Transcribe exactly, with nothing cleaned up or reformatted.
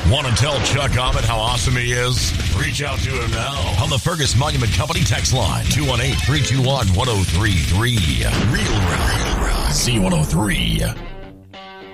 Want to tell Chuck Ahmed how awesome he is? Reach out to him now on the Fergus Monument Company text line, two one eight, three two one, one oh three three. Real Rock, C one oh three.